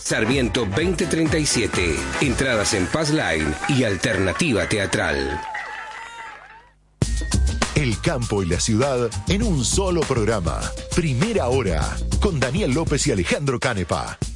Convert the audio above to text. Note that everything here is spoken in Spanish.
Sarmiento 2037. Entradas en Pass Line y Alternativa Teatral. El campo y la ciudad en un solo programa. Primera Hora, con Daniel López y Alejandro Canepa.